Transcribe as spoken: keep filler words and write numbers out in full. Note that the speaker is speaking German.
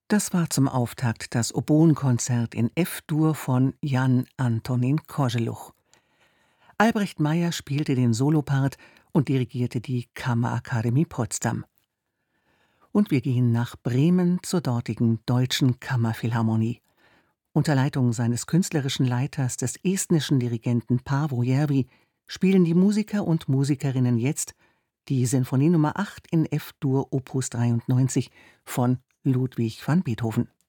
Das war zum Auftakt das Oboenkonzert in F-Dur von Jan Antonín Koželuch. Albrecht Meyer spielte den Solopart und dirigierte die Kammerakademie Potsdam. Und wir gehen nach Bremen zur dortigen Deutschen Kammerphilharmonie. Unter Leitung seines künstlerischen Leiters, des estnischen Dirigenten Paavo Järvi, spielen die Musiker und Musikerinnen jetzt die Sinfonie Nummer acht in F-Dur Opus dreiundneunzig von Ludwig van Beethoven.